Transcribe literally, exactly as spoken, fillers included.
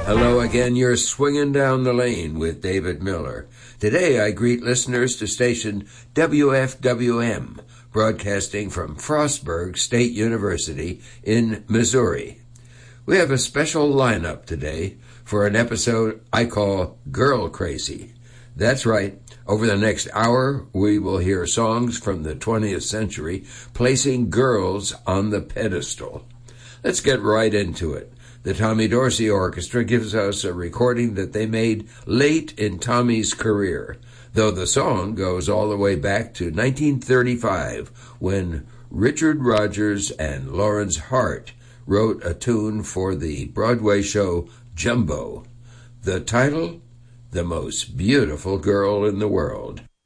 Hello again, you're swinging down the lane with David Miller. Today I greet listeners to station W F W M, broadcasting from Frostburg State University in Missouri. We have a special lineup today for an episode I call Girl Crazy. That's right, over the next hour we will hear songs from the twentieth century placing girls on the pedestal. Let's get right into it. The Tommy Dorsey Orchestra gives us a recording that they made late in Tommy's career, though the song goes all the way back to nineteen thirty-five when Richard Rodgers and Lawrence Hart wrote a tune for the Broadway show Jumbo. The title, The Most Beautiful Girl in the World.